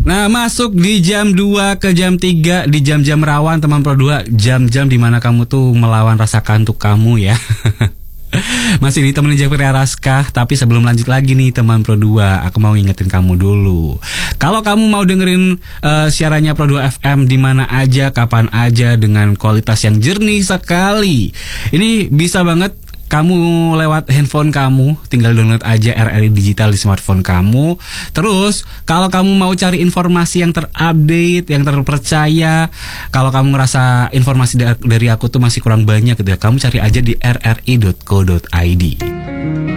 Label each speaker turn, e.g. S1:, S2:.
S1: Nah, masuk di jam 2 ke jam 3, di jam-jam rawan teman Pro 2, jam-jam dimana kamu tuh melawan rasa kantuk kamu ya. Masih ditemenin Jeffrey Araska. Tapi sebelum lanjut lagi nih teman Pro 2, aku mau ingetin kamu dulu. Kalau kamu mau dengerin siarannya Pro 2 FM di mana aja, kapan aja, dengan kualitas yang jernih sekali, ini bisa banget kamu lewat handphone kamu, tinggal download aja RRI Digital di smartphone kamu. Terus kalau kamu mau cari informasi yang terupdate, yang terpercaya, kalau kamu ngerasa informasi dari aku tuh masih kurang banyak gitu ya, kamu cari aja di rri.co.id.